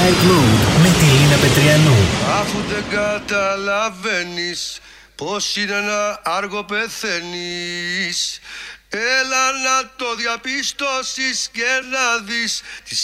Night Mood με τη Λίνα Πετριανού. Αφού δεν καταλαβαίνεις πως είναι να άργο πεθαίνεις, έλα να το διαπιστώσεις και να δεις τις